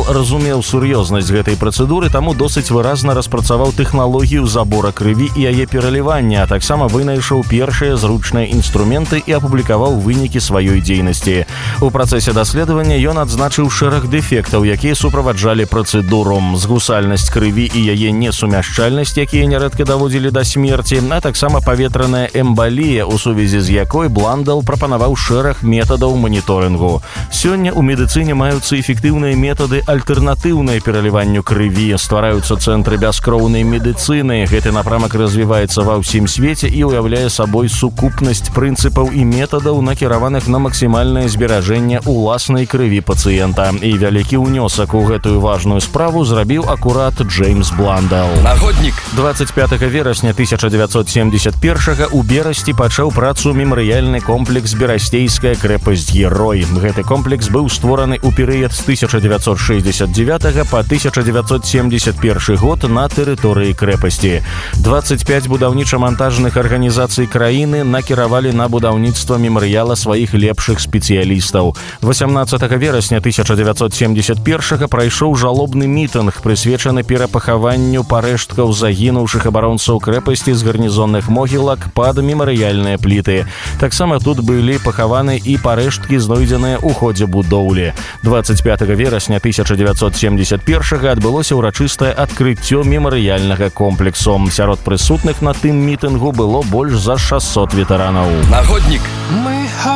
разумеў сур'ёзнасць гэтай працэдуры, таму досыць выразна распрацаваў тэхналогію забора крыві і яе пералівання, а таксама вынайшаў першыя зручныя інструменты і апублікаваў вынікі сваёй дзейнасці. У працэсе даследавання ён адзначыў шэраг дэфектаў, якія суправаджалі працэдуру: згусальнасць крыві і яе несумяшчальнасць, якія нярэдка даводзілі да смерці, а таксама паветраная эмбалія, у сувязі з якой Бландал прапанаваў шэраг метадаў маніторынгу. Сёння ў медыцыне маюцца эфектыўныя метады альтэрнатыўныя пераліванню крыві, ствараюцца цэнтры бяскроўнай медыцыны. Гэты напрамак развіваецца ва ўсім свеце і ўяўляе сабой сукупнасць прынцыпаў і метадаў, накіраваных на максімальнае зберажэнне ўласнай крыві пацыента. І вялікі ўнёсак у гэтую важную справу зрабіў акурат Джеймс Бландал. Нагоднік. 25 верасня 1971 у Берасці пачаў працу мемарыяльны комплекс «Берасцейская крэпасць-герой». Гэты комплекс быў створаны ў перыяд з 1969 па 1971 год на тэрыторыі крэпасці. 25 будаўніча-мантажных арганізацый краіны накіравалі на будаўніцтва мемарыяла сваіх лепшых спецыялістаў. 18 верасня 1971 прайшоў жалобны мітынг, прысвечаны перапахаванню парэшткаў загінуўшых абаронцаў крэпасці з гарнізонных могілак пад мемарыяльныя пліты. Таксама тут былі пахаваны і парэшткі, знойдзеныя ў ходзе будоўлі. 25 верасня 1971 адбылося ўрачыстае адкрыццё мемарыяльнага комплексу. Сярод прысутных на тым мітынгу было больш за 600 ветэранаў. Нагоднік.